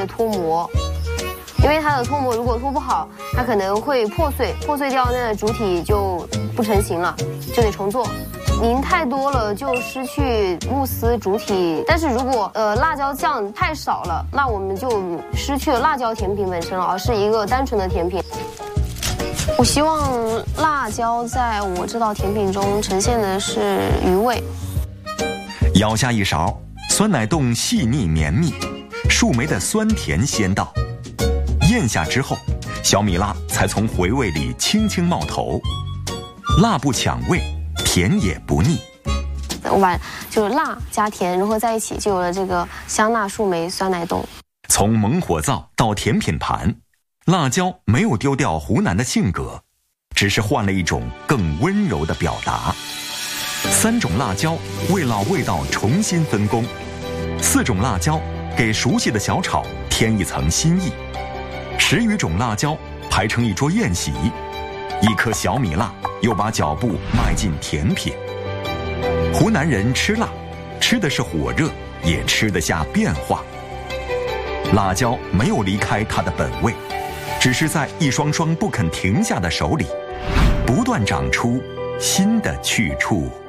的脱模，因为它的脱模如果脱不好，它可能会破碎掉，那主体就不成型了，就得重做。淋太多了就失去慕斯主体，但是如果辣椒酱太少了，那我们就失去了辣椒甜品本身了，而是一个单纯的甜品。我希望辣椒在我这道甜品中呈现的是余味。 舀下一勺，酸奶冻细腻绵密，树莓的酸甜鲜到。咽下之后，小米辣才从回味里轻轻冒头，辣不抢味，甜也不腻。 我把就是辣加甜融合在一起，就有了这个香辣树莓酸奶冻。 从猛火灶到甜品盘，辣椒没有丢掉湖南的性格，只是换了一种更温柔的表达。3种辣椒为了味道重新分工，4种辣椒给熟悉的小炒添一层新意，10余种辣椒排成一桌宴席，1颗小米辣又把脚步迈进甜品。湖南人吃辣，吃的是火热，也吃得下变化。辣椒没有离开它的本味，只是在一双双不肯停下的手里，不断长出新的去处。